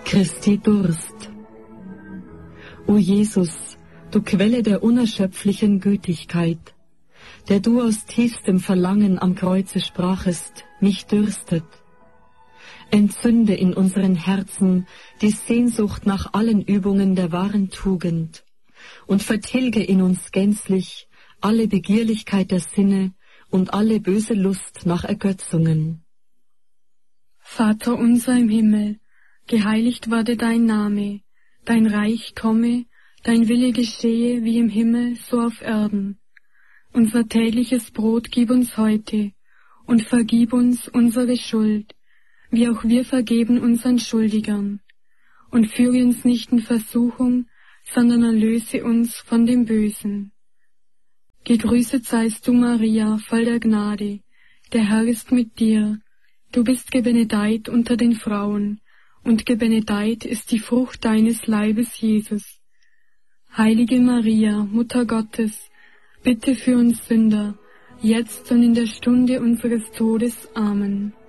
Christi Durst. O Jesus, du Quelle der unerschöpflichen Gütigkeit, der du aus tiefstem Verlangen am Kreuze sprachest, mich dürstet. Entzünde in unseren Herzen die Sehnsucht nach allen Übungen der wahren Tugend und vertilge in uns gänzlich alle Begierlichkeit der Sinne und alle böse Lust nach Ergötzungen. Vater unser im Himmel, geheiligt werde dein Name, dein Reich komme, dein Wille geschehe wie im Himmel, so auf Erden. Unser tägliches Brot gib uns heute und vergib uns unsere Schuld, wie auch wir vergeben unseren Schuldigern. Und führe uns nicht in Versuchung, sondern erlöse uns von dem Bösen. Gegrüßet seist du, Maria, voll der Gnade, der Herr ist mit dir. Du bist gebenedeit unter den Frauen, und gebenedeit ist die Frucht deines Leibes, Jesus. Heilige Maria, Mutter Gottes, bitte für uns Sünder, jetzt und in der Stunde unseres Todes. Amen.